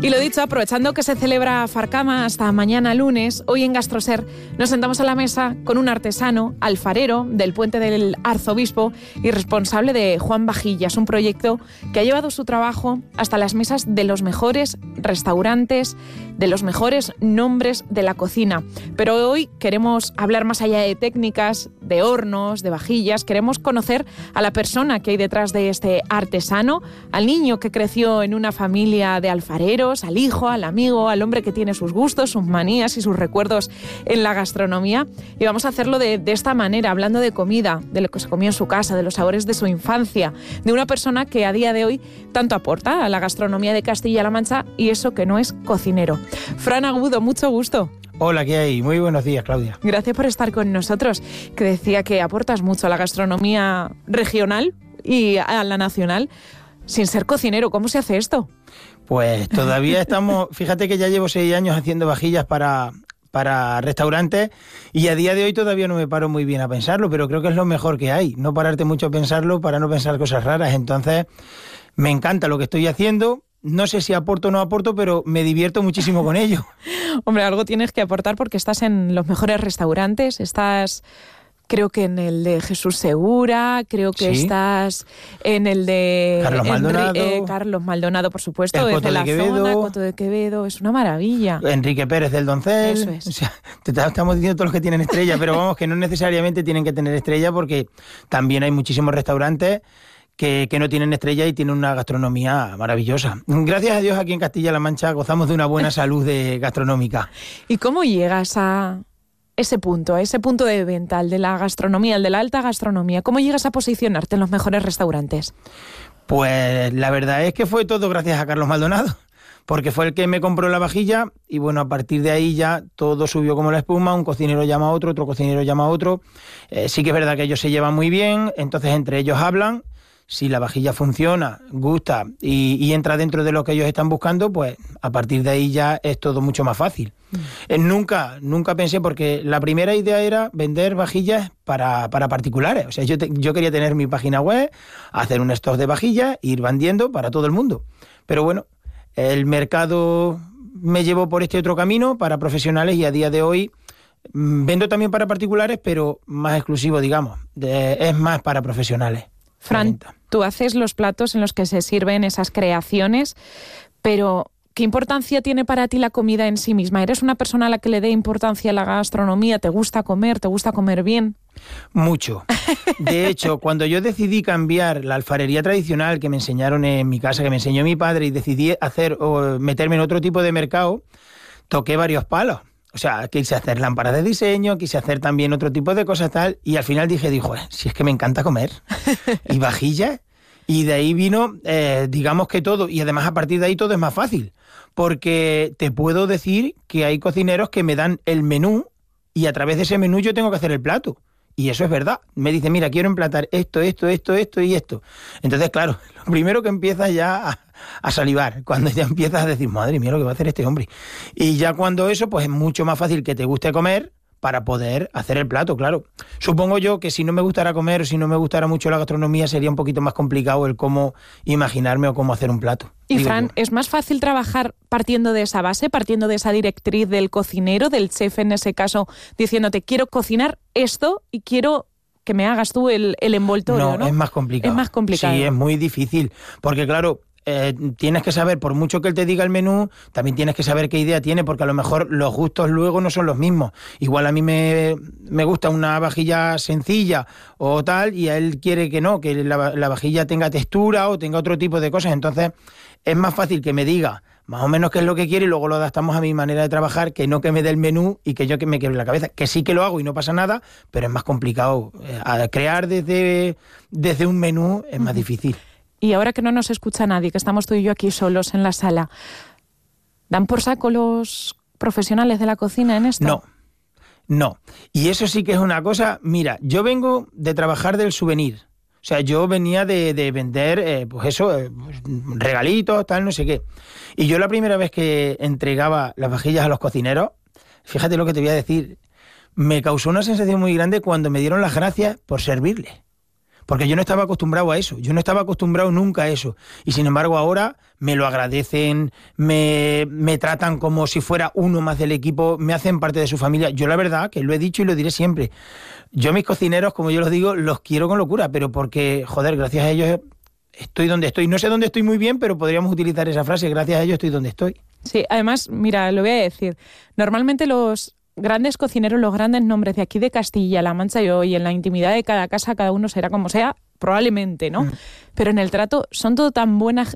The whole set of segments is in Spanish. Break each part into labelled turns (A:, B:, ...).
A: Y lo dicho, aprovechando que se celebra Farcama hasta mañana lunes, hoy en Gastroser nos sentamos a la mesa con un artesano, alfarero del Puente del Arzobispo y responsable de Juan Vajillas, un proyecto que ha llevado su trabajo hasta las mesas de los mejores restaurantes, de los mejores nombres de la cocina. Pero hoy queremos hablar más allá de técnicas, de hornos, de vajillas. Queremos conocer a la persona que hay detrás de este artesano, al niño que creció en una familia de alfareros, al hijo, al amigo, al hombre que tiene sus gustos, sus manías y sus recuerdos en la gastronomía. Y vamos a hacerlo de esta manera, hablando de comida, de lo que se comió en su casa, de los sabores de su infancia, de una persona que a día de hoy tanto aporta a la gastronomía de Castilla-La Mancha y eso que no es cocinero. Fran Agudo, mucho gusto.
B: Hola, ¿qué hay? Muy buenos días, Claudia.
A: Gracias por estar con nosotros, que decía que aportas mucho a la gastronomía regional y a la nacional sin ser cocinero. ¿Cómo se hace esto?
B: Pues todavía estamos, fíjate que ya llevo 6 años haciendo vajillas para restaurantes y a día de hoy todavía no me paro muy bien a pensarlo, pero creo que es lo mejor que hay, no pararte mucho a pensarlo para no pensar cosas raras. Entonces, me encanta lo que estoy haciendo. No sé si aporto o no aporto, pero me divierto muchísimo con ello.
A: Hombre, algo tienes que aportar porque estás en los mejores restaurantes, estás, creo que en el de Jesús Segura, creo que sí. Estás en el de Carlos Maldonado, por supuesto,
B: el Coto de Quevedo,
A: zona, Coto de Quevedo, es una maravilla.
B: Enrique Pérez del Doncel.
A: Eso es.
B: O sea, te estamos diciendo todos los que tienen estrella, pero vamos, que no necesariamente tienen que tener estrella porque también hay muchísimos restaurantes que no tienen estrella y tienen una gastronomía maravillosa. Gracias a Dios aquí en Castilla-La Mancha gozamos de una buena salud gastronómica.
A: ¿Y cómo llegas a ese punto de venta, el de la gastronomía, el de la alta gastronomía? ¿Cómo llegas a posicionarte en los mejores restaurantes?
B: Pues la verdad es que fue todo gracias a Carlos Maldonado, porque fue el que me compró la vajilla y bueno, a partir de ahí ya todo subió como la espuma, un cocinero llama a otro cocinero llama a otro. Sí que es verdad que ellos se llevan muy bien, entonces entre ellos hablan. Si la vajilla funciona, gusta y entra dentro de lo que ellos están buscando, pues a partir de ahí ya es todo mucho más fácil. Nunca pensé, porque la primera idea era vender vajillas para particulares. O sea, yo quería tener mi página web, hacer un stock de vajillas, ir vendiendo para todo el mundo. Pero bueno, el mercado me llevó por este otro camino para profesionales y a día de hoy vendo también para particulares, pero más exclusivo, digamos. Es más para profesionales.
A: Fran, tú haces los platos en los que se sirven esas creaciones, pero ¿qué importancia tiene para ti la comida en sí misma? ¿Eres una persona a la que le dé importancia a la gastronomía? ¿Te gusta comer bien?
B: Mucho. De hecho, cuando yo decidí cambiar la alfarería tradicional que me enseñaron en mi casa, que me enseñó mi padre, y decidí meterme en otro tipo de mercado, toqué varios palos. O sea, quise hacer lámparas de diseño, quise hacer también otro tipo de cosas tal, y al final dije, si es que me encanta comer, y vajillas, y de ahí vino, digamos que todo, y además a partir de ahí todo es más fácil, porque te puedo decir que hay cocineros que me dan el menú, y a través de ese menú yo tengo que hacer el plato. Y eso es verdad. Me dice, mira, quiero emplatar esto y esto. Entonces, claro, lo primero que empiezas ya a salivar, cuando ya empiezas a decir, madre mía, lo que va a hacer este hombre. Y ya cuando eso, pues es mucho más fácil que te guste comer para poder hacer el plato, claro. Supongo yo que si no me gustara comer o si no me gustara mucho la gastronomía, sería un poquito más complicado el cómo imaginarme o cómo hacer un plato.
A: Y Fran, ¿es más fácil trabajar partiendo de esa base, partiendo de esa directriz del cocinero, del chef en ese caso, diciéndote, quiero cocinar esto y quiero que me hagas tú el envoltorio, ¿no?
B: Es más complicado.
A: Es más complicado.
B: Sí, es muy difícil, porque claro, tienes que saber, por mucho que él te diga el menú, también tienes que saber qué idea tiene, porque a lo mejor los gustos luego no son los mismos. Igual a mí me gusta una vajilla sencilla o tal, y a él quiere que no, que la vajilla tenga textura o tenga otro tipo de cosas. Entonces es más fácil que me diga más o menos qué es lo que quiere y luego lo adaptamos a mi manera de trabajar, que no que me dé el menú y que yo que me quebre la cabeza, que sí que lo hago y no pasa nada, pero es más complicado. Crear desde un menú es más difícil.
A: Y ahora que no nos escucha nadie, que estamos tú y yo aquí solos en la sala, ¿dan por saco los profesionales de la cocina en esto?
B: No. Y eso sí que es una cosa, mira, yo vengo de trabajar del souvenir. O sea, yo venía de vender, regalitos, tal, no sé qué. Y yo la primera vez que entregaba las vajillas a los cocineros, fíjate lo que te voy a decir, me causó una sensación muy grande cuando me dieron las gracias por servirles. porque yo no estaba acostumbrado a eso, yo no estaba acostumbrado nunca a eso, y sin embargo ahora me lo agradecen, me tratan como si fuera uno más del equipo, me hacen parte de su familia. Yo la verdad, que lo he dicho y lo diré siempre, yo a mis cocineros, como yo los digo, los quiero con locura, pero porque, joder, gracias a ellos estoy donde estoy. No sé dónde estoy muy bien, pero podríamos utilizar esa frase, gracias a ellos estoy donde estoy.
A: Sí, además, mira, lo voy a decir, normalmente los grandes cocineros, los grandes nombres de aquí de Castilla-La Mancha y hoy en la intimidad de cada casa, cada uno será como sea, probablemente, ¿no? Pero en el trato son todos tan buena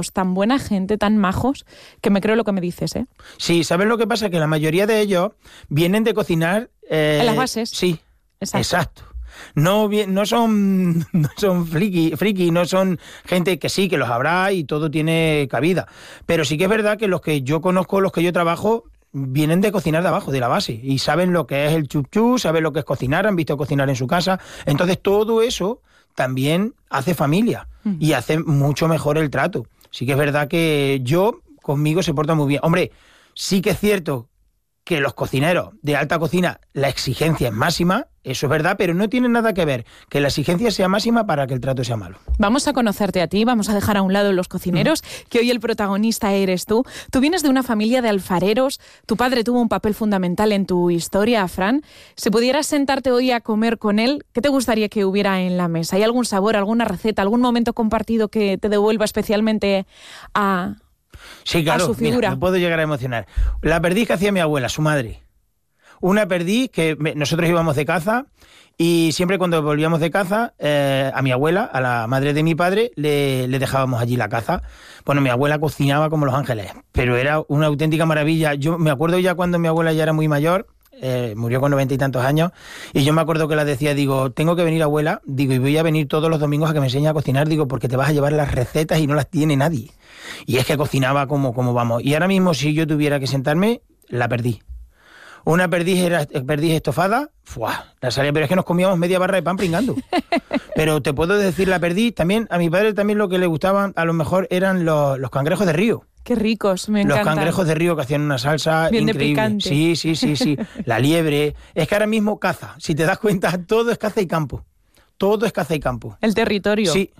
A: gente, tan majos, que me creo lo que me dices, ¿eh?
B: Sí, ¿sabes lo que pasa? Que la mayoría de ellos vienen de cocinar...
A: en las bases.
B: Sí, exacto. No son friki, no son gente que sí, que los habrá y todo tiene cabida. Pero sí que es verdad que los que yo conozco, los que yo trabajo, vienen de cocinar de abajo, de la base, y saben lo que es el chup-chup, saben lo que es cocinar, han visto cocinar en su casa. Entonces todo eso también hace familia y hace mucho mejor el trato. Sí que es verdad que conmigo se porta muy bien. Hombre, sí que es cierto que los cocineros de alta cocina, la exigencia es máxima, eso es verdad, pero no tiene nada que ver que la exigencia sea máxima para que el trato sea malo.
A: Vamos a conocerte a ti, vamos a dejar a un lado los cocineros, que hoy el protagonista eres tú. Tú vienes de una familia de alfareros, tu padre tuvo un papel fundamental en tu historia, Fran. Si pudieras sentarte hoy a comer con él, ¿qué te gustaría que hubiera en la mesa? ¿Hay algún sabor, alguna receta, algún momento compartido que te devuelva especialmente a...
B: Sí, claro,
A: a su figura?
B: Mira, me puedo llegar a emocionar. La perdiz que hacía mi abuela, su madre. Una perdiz que nosotros íbamos de caza y siempre cuando volvíamos de caza, a mi abuela, a la madre de mi padre, le dejábamos allí la caza. Bueno, mi abuela cocinaba como los ángeles, pero era una auténtica maravilla. Yo me acuerdo ya cuando mi abuela ya era muy mayor, murió con 90 y tantos años, y yo me acuerdo que la decía, digo, tengo que venir, abuela, digo, y voy a venir todos los domingos a que me enseñe a cocinar, digo, porque te vas a llevar las recetas y no las tiene nadie. Y es que cocinaba como vamos. Y ahora mismo, si yo tuviera que sentarme, la perdí. Una perdiz estofada, la salía, pero es que nos comíamos media barra de pan pringando. Pero te puedo decir, la perdiz también, a mi padre también lo que le gustaban, a lo mejor eran los cangrejos de río.
A: Qué ricos, me encantan.
B: Los cangrejos de río que hacían una salsa
A: bien
B: increíble.
A: De picante.
B: Sí. La liebre. Es que ahora mismo caza. Si te das cuenta, todo es caza y campo. Todo es caza y campo.
A: El territorio.
B: Sí.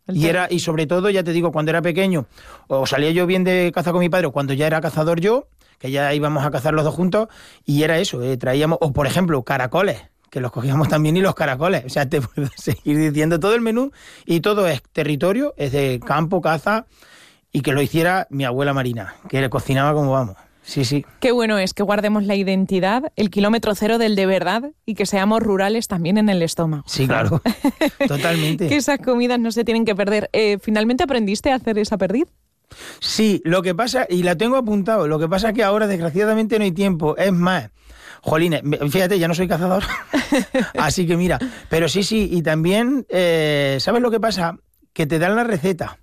B: Y sobre todo, ya te digo, cuando era pequeño, o salía yo bien de caza con mi padre, o cuando ya era cazador yo, que ya íbamos a cazar los dos juntos, y era eso, traíamos, o por ejemplo, caracoles, que los cogíamos también, y los caracoles. O sea, te puedo seguir diciendo todo el menú, y todo es territorio, es de campo, caza, y que lo hiciera mi abuela Marina, que le cocinaba como vamos. Sí.
A: Qué bueno es que guardemos la identidad, el kilómetro cero del de verdad, y que seamos rurales también en el estómago.
B: Sí, claro, totalmente.
A: Que esas comidas no se tienen que perder. ¿Finalmente aprendiste a hacer esa perdiz?
B: Sí, lo que pasa, y la tengo apuntado, lo que pasa es que ahora desgraciadamente no hay tiempo, es más, jolines, fíjate, ya no soy cazador, así que mira, pero sí, y también, ¿sabes lo que pasa? Que te dan la receta,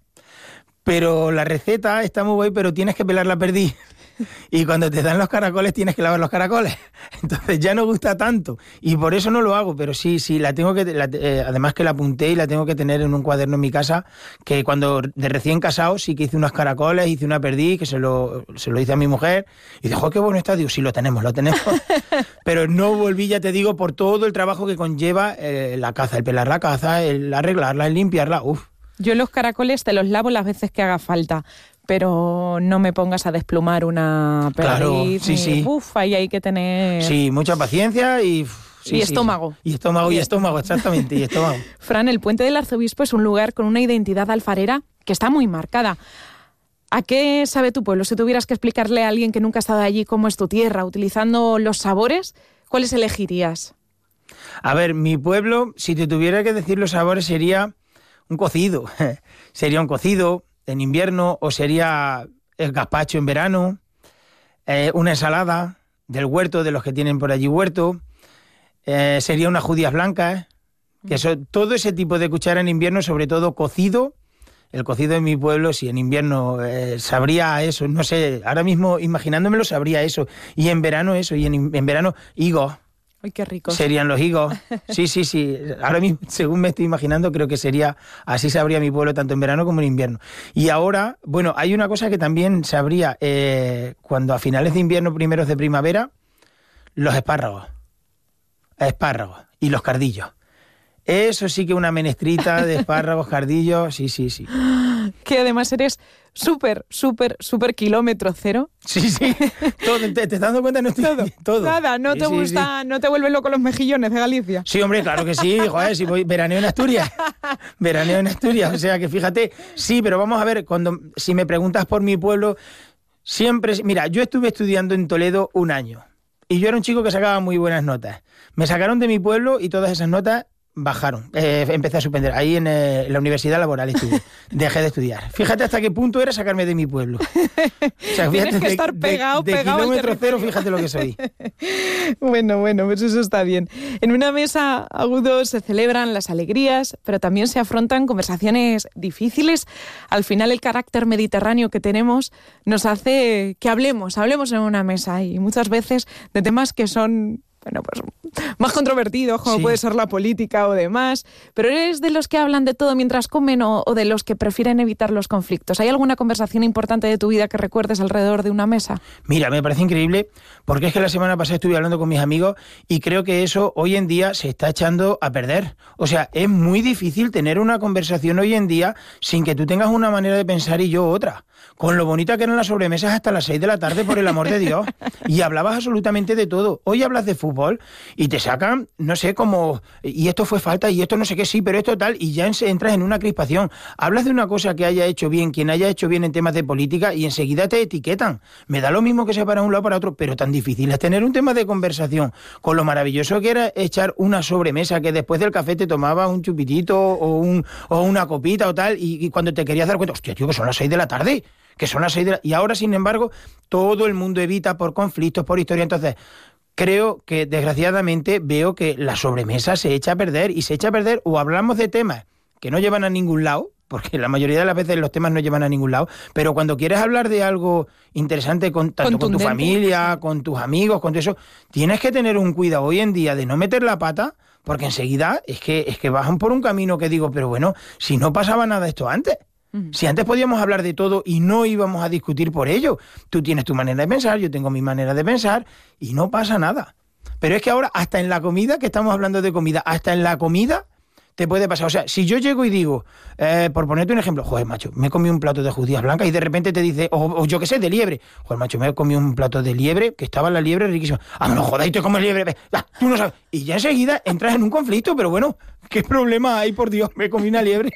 B: pero la receta está muy guay, pero tienes que pelar la perdiz. Y cuando te dan los caracoles tienes que lavar los caracoles. Entonces ya no gusta tanto. Y por eso no lo hago, pero sí, la tengo que... además que la apunté y la tengo que tener en un cuaderno en mi casa, que cuando de recién casado sí que hice unos caracoles, hice una perdiz, que se lo hice a mi mujer. Y dijo, qué bueno está. Digo, sí, lo tenemos. Pero no volví, ya te digo, por todo el trabajo que conlleva la caza, el pelar la caza, el arreglarla, el limpiarla. Uf.
A: Yo los caracoles te los lavo las veces que haga falta, pero no me pongas a desplumar una perdiz.
B: Claro, sí.
A: Uf, ahí hay que tener...
B: Sí, mucha paciencia y...
A: y estómago.
B: Sí. Y estómago, exactamente, y estómago.
A: Fran, el Puente del Arzobispo es un lugar con una identidad alfarera que está muy marcada. ¿A qué sabe tu pueblo? Si tuvieras que explicarle a alguien que nunca ha estado allí cómo es tu tierra, utilizando los sabores, ¿cuáles elegirías?
B: A ver, mi pueblo, si te tuviera que decir los sabores, sería un cocido. Sería un cocido en invierno, o sería el gazpacho en verano, una ensalada del huerto, de los que tienen por allí huerto, sería unas judías blancas, que todo ese tipo de cuchara en invierno, sobre todo cocido. El cocido en mi pueblo, si en invierno sabría eso, no sé, ahora mismo imaginándomelo sabría eso, y en verano eso, y en verano higos.
A: ¡Ay, qué rico!
B: Serían los higos. Sí. Ahora mismo, según me estoy imaginando, creo que sería así sabría mi pueblo tanto en verano como en invierno. Y ahora, bueno, hay una cosa que también sabría cuando a finales de invierno, primeros de primavera, los espárragos y los cardillos. Eso sí que una menestrita de espárragos, cardillos, sí.
A: Que además eres súper kilómetro cero.
B: Sí. Todo, ¿te estás dando cuenta? No estoy todo.
A: Nada, no te gusta, no te vuelven loco los mejillones de Galicia.
B: Sí, hombre, claro que sí, joder, si voy veraneo en Asturias, o sea que fíjate, sí, pero vamos a ver, si me preguntas por mi pueblo, siempre, mira, yo estuve estudiando en Toledo 1 año y yo era un chico que sacaba muy buenas notas. Me sacaron de mi pueblo y todas esas notas bajaron. Empecé a suspender. Ahí en la Universidad Laboral estudié. Dejé de estudiar. Fíjate hasta qué punto era sacarme de mi pueblo. O sea, fíjate,
A: tienes que estar pegado
B: kilómetro cero, fíjate lo que soy.
A: Bueno, pues eso está bien. En una mesa, Agudo, se celebran las alegrías, pero también se afrontan conversaciones difíciles. Al final, el carácter mediterráneo que tenemos nos hace que hablemos en una mesa y muchas veces de temas que son, bueno, pues más controvertidos, como puede ser la política o demás, pero ¿eres de los que hablan de todo mientras comen o de los que prefieren evitar los conflictos? ¿Hay alguna conversación importante de tu vida que recuerdes alrededor de una mesa?
B: Mira, me parece increíble, porque es que la semana pasada estuve hablando con mis amigos y creo que eso hoy en día se está echando a perder. O sea, es muy difícil tener una conversación hoy en día sin que tú tengas una manera de pensar y yo otra. Con lo bonita que eran las sobremesas hasta las 6 de la tarde, por el amor de Dios. Y hablabas absolutamente de todo. Hoy hablas de fútbol y te sacan, no sé, como, y esto fue falta, y esto no sé qué, sí, pero esto tal, y ya entras en una crispación. Hablas de una cosa que haya hecho bien, quien haya hecho bien en temas de política, y enseguida te etiquetan. Me da lo mismo que sea para un lado o para otro, pero tan difícil es tener un tema de conversación, con lo maravilloso que era echar una sobremesa, que después del café te tomaba un chupitito o una copita o tal, y cuando te querías dar cuenta, hostia, tío, que son las 6 de la tarde, que son las 6 de la... Y ahora, sin embargo, todo el mundo evita por conflictos, por historia. Entonces, creo que, desgraciadamente, veo que la sobremesa se echa a perder, y se echa a perder o hablamos de temas que no llevan a ningún lado, porque la mayoría de las veces los temas no llevan a ningún lado, pero cuando quieres hablar de algo interesante tanto con tu familia, con tus amigos, con todo eso, tienes que tener un cuidado hoy en día de no meter la pata, porque enseguida es que bajan por un camino que digo, pero bueno, si no pasaba nada esto antes. Si antes podíamos hablar de todo y no íbamos a discutir por ello. Tú tienes tu manera de pensar, yo tengo mi manera de pensar y no pasa nada. Pero es que ahora, hasta en la comida, que estamos hablando de comida, hasta en la comida te puede pasar. O sea, si yo llego y digo, por ponerte un ejemplo, joder, macho, me he comido un plato de judías blancas y de repente te dice, o yo qué sé, de liebre. Joder, macho, me he comido un plato de liebre, que estaba la liebre riquísima. Ah, no jodas, y te comes liebre. Tú no sabes. Y ya enseguida entras en un conflicto, pero bueno, ¿qué problema hay, por Dios? Me comí una liebre.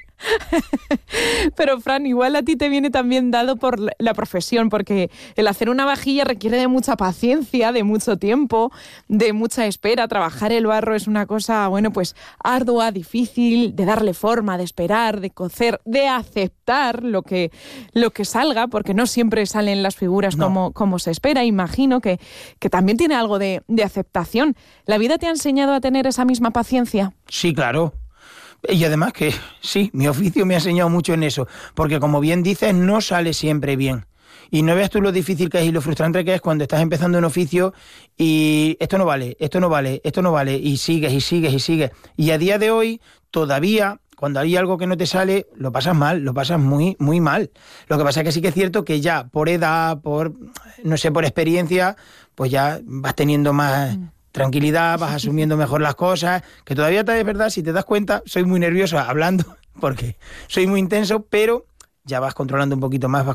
A: Pero, Fran, igual a ti te viene también dado por la profesión, porque el hacer una vajilla requiere de mucha paciencia, de mucho tiempo, de mucha espera. Trabajar el barro es una cosa, bueno, pues ardua, difícil, de darle forma, de esperar, de cocer, de aceptar lo que salga, porque no siempre salen las figuras como se espera. Imagino que también tiene algo de aceptación. ¿La vida te ha enseñado a tener esa misma paciencia?
B: Sí, claro. Y además que sí, mi oficio me ha enseñado mucho en eso, porque como bien dices, no sale siempre bien. Y no veas tú lo difícil que es y lo frustrante que es cuando estás empezando un oficio y esto no vale, y sigues. Y a día de hoy, todavía, cuando hay algo que no te sale, lo pasas mal, lo pasas muy, muy mal. Lo que pasa es que sí que es cierto que ya por edad, por experiencia, pues ya vas teniendo más tranquilidad, vas asumiendo mejor las cosas, que todavía es verdad, si te das cuenta, soy muy nervioso hablando, porque soy muy intenso, pero ya vas controlando un poquito más.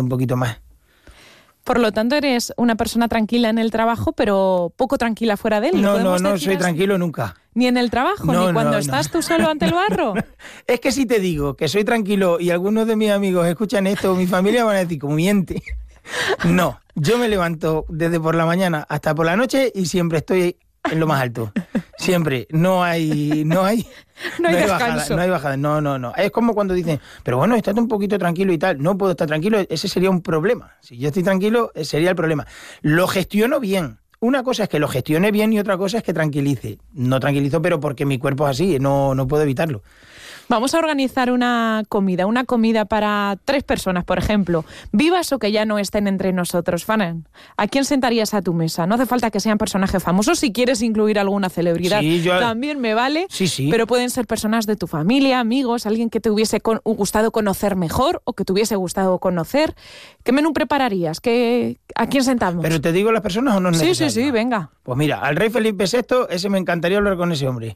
A: Por lo tanto, eres una persona tranquila en el trabajo, pero poco tranquila fuera de él.
B: No soy tranquilo nunca.
A: ¿Ni en el trabajo? ¿Ni cuando estás tú solo ante el barro?
B: Es que si te digo que soy tranquilo y algunos de mis amigos escuchan esto, mi familia van a decir, como miente. No, yo me levanto desde por la mañana hasta por la noche y siempre estoy en lo más alto. Siempre. No hay
A: descanso.
B: Bajada. No. Es como cuando dicen, pero bueno, estate un poquito tranquilo y tal. No puedo estar tranquilo, ese sería un problema. Si yo estoy tranquilo, sería el problema. Lo gestiono bien. Una cosa es que lo gestione bien y otra cosa es que tranquilice. No tranquilizo, pero porque mi cuerpo es así, no puedo evitarlo.
A: Vamos a organizar una comida para 3 personas, por ejemplo, vivas o que ya no estén entre nosotros. Fran, ¿a quién sentarías a tu mesa? No hace falta que sean personajes famosos, si quieres incluir alguna celebridad, también me vale, sí. Pero pueden ser personas de tu familia, amigos, alguien que te hubiese gustado conocer mejor o que te hubiese gustado conocer. ¿Qué menú prepararías? ¿A quién sentamos?
B: ¿Pero te digo las personas o no es necesario?
A: Sí, venga.
B: Pues mira, al rey Felipe VI, ese me encantaría hablar con ese hombre.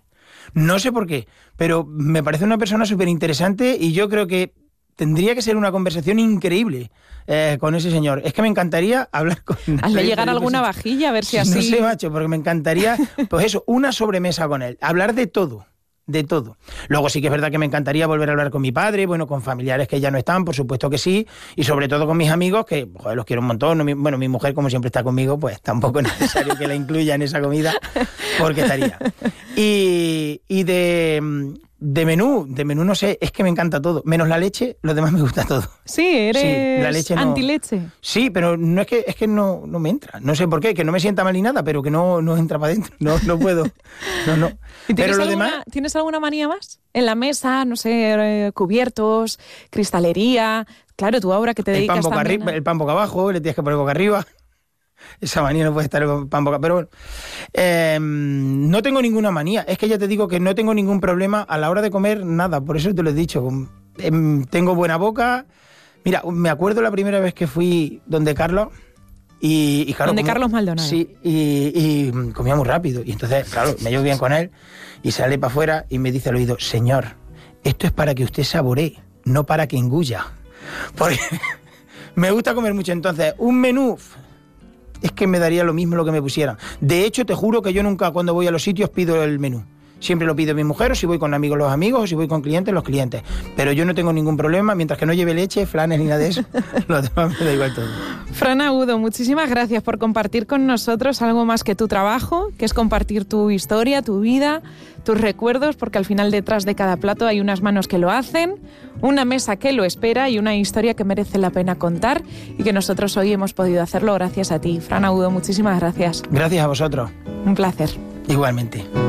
B: No sé por qué, pero me parece una persona súper interesante y yo creo que tendría que ser una conversación increíble con ese señor. Es que me encantaría hablar con él.
A: Hazle llegar alguna vajilla, a ver si así...
B: No sé, macho, porque me encantaría, pues eso, una sobremesa con él. Hablar de todo. De todo. Luego sí que es verdad que me encantaría volver a hablar con mi padre, bueno, con familiares que ya no están, por supuesto que sí, y sobre todo con mis amigos, que joder, los quiero un montón. Bueno, mi mujer, como siempre está conmigo, pues tampoco es necesario que la incluya en esa comida, porque estaría. Y de menú no sé, es que me encanta todo, menos la leche, lo demás me gusta todo.
A: Sí, eres
B: la leche no,
A: antileche.
B: Sí, pero no es que no me entra, no sé por qué, que no me sienta mal ni nada, pero que no entra para adentro, no puedo, no.
A: ¿Y
B: pero lo
A: demás... ¿Tienes alguna manía más? En la mesa, no sé, cubiertos, cristalería, claro, tú ahora que te dedicas también...
B: El pan boca abajo, le tienes que poner boca arriba. Esa manía no puede estar el pan boca... Pero bueno, no tengo ninguna manía. Es que ya te digo que no tengo ningún problema a la hora de comer nada. Por eso te lo he dicho. Tengo buena boca. Mira, me acuerdo la primera vez que fui donde Carlos... Y claro,
A: donde Carlos Maldonado.
B: Sí, y comía muy rápido. Y entonces, claro, me llevo bien con él. Y sale para afuera y me dice al oído: señor, esto es para que usted saboree, no para que engulla. Porque me gusta comer mucho. Entonces, un menú... es que me daría lo mismo lo que me pusieran. De hecho, te juro que yo nunca, cuando voy a los sitios, pido el menú. Siempre lo pide mi mujer, o si voy con amigos, los amigos, o si voy con clientes, los clientes. Pero yo no tengo ningún problema, mientras que no lleve leche, flanes ni nada de eso, lo demás me da igual todo.
A: Fran Agudo, muchísimas gracias por compartir con nosotros algo más que tu trabajo, que es compartir tu historia, tu vida, tus recuerdos, porque al final detrás de cada plato hay unas manos que lo hacen, una mesa que lo espera y una historia que merece la pena contar y que nosotros hoy hemos podido hacerlo gracias a ti. Fran Agudo, muchísimas gracias.
B: Gracias a vosotros.
A: Un placer.
B: Igualmente.